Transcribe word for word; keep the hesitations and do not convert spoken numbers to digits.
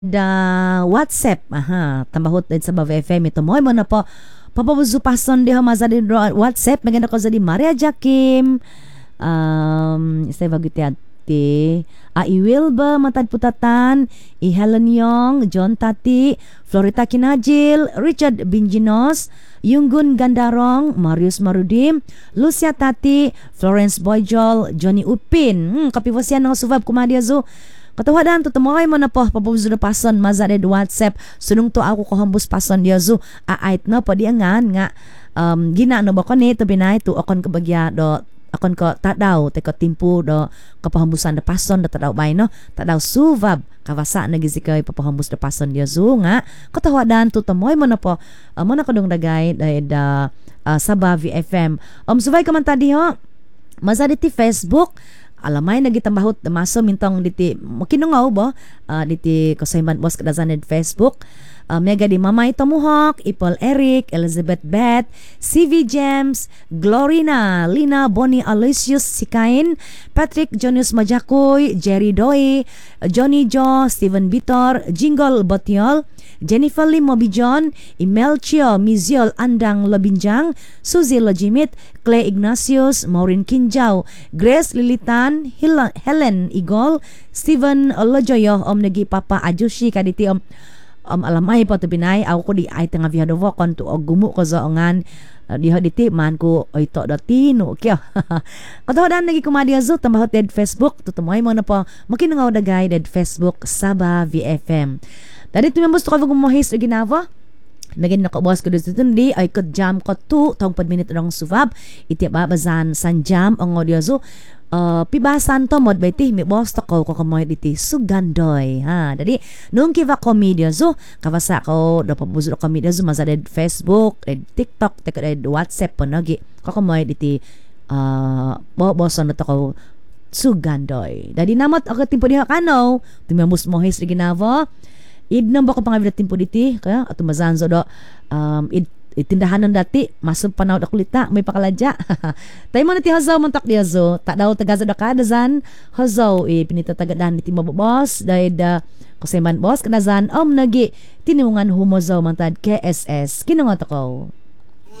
da WhatsApp, aha, tambahot din sa Bava F M ito mo mo na po papabuzupason di hama sa din WhatsApp maganda ko sa di Maria Jakim um isa baguti ati a iwil ba matad putatan i Helen Yong, John Tati, Florita Kinajil, Richard Binginos, Yunggun Gandarong, Marius Marudim, Lucia Tati, Florence Boyjol, Johnny Upin. Hmm, kapiwasyan ng subab kumadya zo. Katawadan to tumoy mo na po papabuzo na pason mazared WhatsApp sunung to ako ko hambus pason yazo aait na pa diangan nga um ginaano ba ko ni to binay to akon kabagya do akon ko tadaw te ko timpo do kapahambusan na pason da tadaw bay no tadaw suvab kawasa na gizi kay papahambus na pason yazo nga katawadan to tumoy mo na po uh, mo na kadong dagay dahil da uh, sa Bava F M um suvay ka man tadi ho mazadi ti Facebook alamay nagitambahot maso mintong diti makinungaw ba uh, diti kasayman boss kadazaned Facebook uh, mega di Mamay Tomuhok, Ipol Eric, Elizabeth Beth, C V James, Glorina, Lina Bonnie Aloysius Sikain, Patrick Jonius Majakoy, Jerry Doy, Johnny Jo, Steven Bitor, Jingle Botiol, Jennifer Lim Mobijon, Imelchio Miziol Andang Labinjang, Suzy Lojimit, Clay Ignatius, Maureen Kinjao, Grace Lilitan, Hil- Helen Igol, Steven Lojoyo, Om Nagi Papa Ajushi kaditi om um, alamay pa to binay ako ko di ay tanga vihado vo kon to og gumu ko sa ongan uh, di haditi man ko oy to dati no kya katawadan nagi kumadi azo tambahot dead Facebook tutumoy mo na po makinangaw dagay dead Facebook Saba V F M dali tumambos to ka gumohis og ginava Megin nakabos ko dito tundi ay kod jam ko tu tong pad minute rong suvab iti babazan san jam ang audio zo uh, pibasan to mod beti mi boss to ko ko kamoy diti sugandoy ha dadi nung kiva komedya zo kawasa ko do pabuzo komedya zo mazaded Facebook ed TikTok tek ed WhatsApp po nagi ko kamoy diti uh, bo boson to ko sugandoy dadi namot ako timpo diha kano timamos mo his ginavo id nang bako pangabilat timpo diti kaya ato mazanzo do um id itindahanan dati masub panaw da kulita may pakaladya tay mo na ti hazaw montak di hazo ta daw tagaza da kadazan hazaw e pinita tagadan ti mabos dahil da kuseman boss kanazan om nagi tinimungan humozaw mantad K S S kinungot ako